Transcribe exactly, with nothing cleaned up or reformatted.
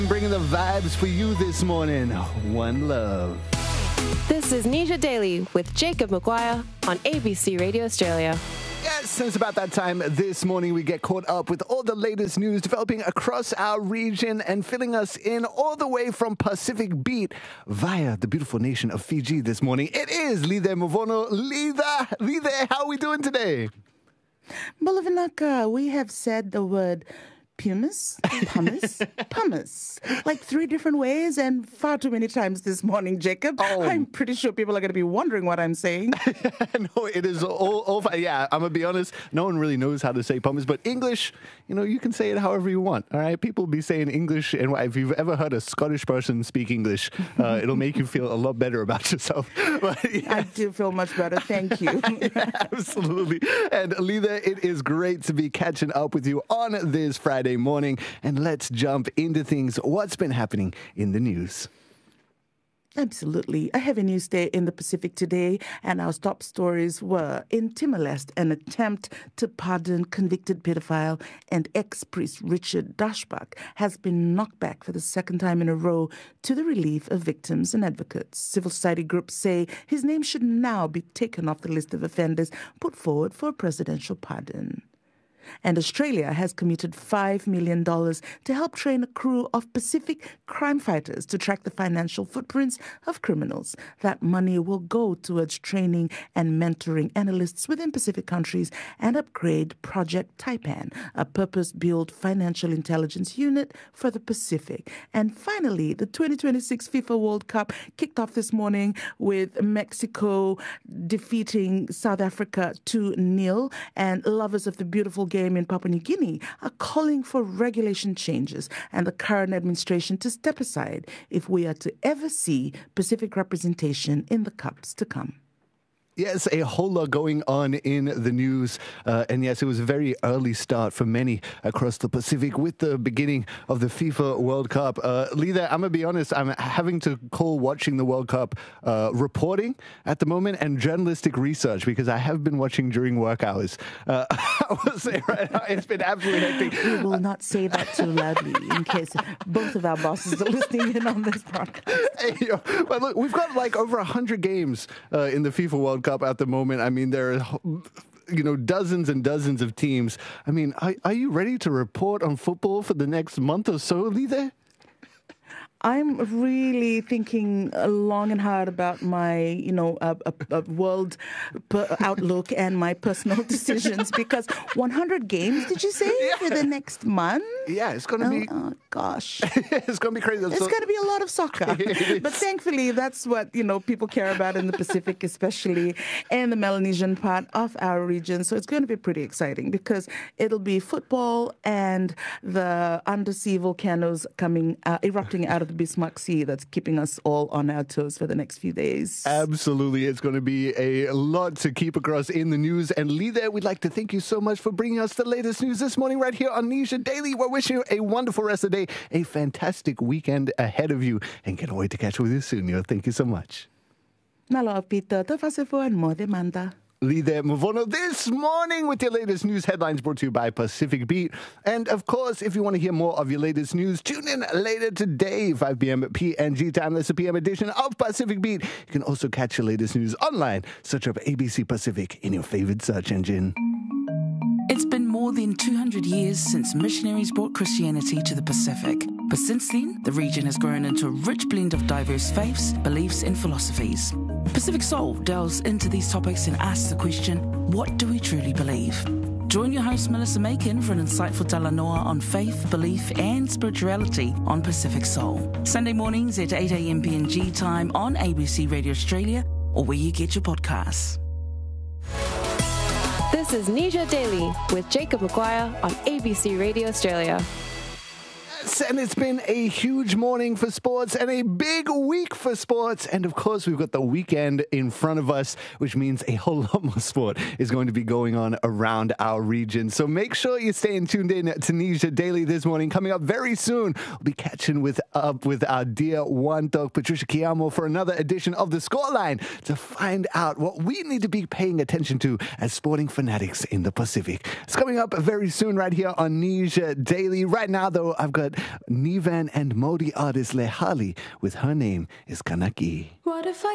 Bringing the vibes for you this morning. One love. This is Nisha Daily with Jacob McGuire on A B C Radio Australia. Yes, and it's about that time this morning we get caught up with all the latest news developing across our region and filling us in all the way from Pacific Beat via the beautiful nation of Fiji this morning. It is Lidhe Mavono. Lidhe, Lidhe, how are we doing today? Bulavanaka, we have said the word pumice, pumice, pumice, like three different ways and far too many times this morning, Jacob. Oh. I'm pretty sure people are going to be wondering what I'm saying. No, it is all over. Yeah, I'm going to be honest. No one really knows how to say pumice, but English, you know, you can say it however you want. All right. People be saying English. And if you've ever heard a Scottish person speak English, uh, it'll make you feel a lot better about yourself. But, yes. I do feel much better. Thank you. Yeah, absolutely. And Lidhe, it is great to be catching up with you on this Friday morning, and let's jump into things. What's been happening in the news? Absolutely. A heavy news day in the Pacific today, and our top stories were in Timor-Leste, an attempt to pardon convicted pedophile and ex-priest Richard Dashbach has been knocked back for the second time in a row to the relief of victims and advocates. Civil society groups say his name should now be taken off the list of offenders put forward for a presidential pardon. And Australia has committed five million dollars to help train a crew of Pacific crime fighters to track the financial footprints of criminals. That money will go towards training and mentoring analysts within Pacific countries and upgrade Project Taipan, a purpose-built financial intelligence unit for the Pacific. And finally, the twenty twenty-six FIFA World Cup kicked off this morning with Mexico defeating South Africa two nil, and lovers of the beautiful game in Papua New Guinea are calling for regulation changes and the current administration to step aside if we are to ever see Pacific representation in the cups to come. Yes, a whole lot going on in the news. Uh, and yes, it was a very early start for many across the Pacific with the beginning of the FIFA World Cup. Uh, Lidhe, I'm going to be honest, I'm having to call watching the World Cup uh, reporting at the moment and journalistic research because I have been watching during work hours. Uh, I will say right now, it's been absolutely hectic. We will not say that too loudly in case both of our bosses are listening in on this broadcast. Hey, yo, but look, we've got like over one hundred games uh, in the FIFA World Cup at the moment. I mean, there are, you know, dozens and dozens of teams. I mean, are, are you ready to report on football for the next month or so, Lidhe? I'm really thinking long and hard about my, you know, uh, uh, uh, world per- outlook and my personal decisions because one hundred games, did you say, yeah. for the next month? Yeah, it's going to oh, be... Oh, gosh. It's going to be crazy. It's so... going to be a lot of soccer. But thankfully, that's what, you know, people care about in the Pacific, especially in the Melanesian part of our region. So it's going to be pretty exciting because it'll be football and the undersea volcanoes coming, uh, erupting out of the Bismarck Sea that's keeping us all on our toes for the next few days. Absolutely. It's going to be a lot to keep across in the news. And Lidhe, we'd like to thank you so much for bringing us the latest news this morning right here on Nisha Daily. We're wishing you a wonderful rest of the day, a fantastic weekend ahead of you, and can't wait to catch up with you soon. Yo. Thank you so much. Nalo Peter, to fasefo and mo demanda. Lidhe Mavono this morning with your latest news headlines brought to you by Pacific Beat. And of course, if you want to hear more of your latest news, tune in later today, five p.m. P N G time. That's the P M edition of Pacific Beat. You can also catch your latest news online. Search up A B C Pacific in your favorite search engine. It's been more than two hundred years since missionaries brought Christianity to the Pacific. But since then, the region has grown into a rich blend of diverse faiths, beliefs and philosophies. Pacific Soul delves into these topics and asks the question, what do we truly believe? Join your host Melissa Macon for an insightful talanoa on faith, belief and spirituality on Pacific Soul. Sunday mornings at eight a.m. P N G time on A B C Radio Australia or where you get your podcasts. This is Nisha Daily with Jacob McGuire on A B C Radio Australia. And it's been a huge morning for sports and a big week for sports. And of course, we've got the weekend in front of us, which means a whole lot more sport is going to be going on around our region. So make sure you're staying tuned in to Nisha Daily this morning. Coming up very soon, we'll be catching with up with our dear one dog, Patricia Kiamo, for another edition of The Scoreline to find out what we need to be paying attention to as sporting fanatics in the Pacific. It's coming up very soon right here on Nisha Daily. Right now, though, I've got that Nivan and Modi artist Lehali with Her Name is Kanaki. What if I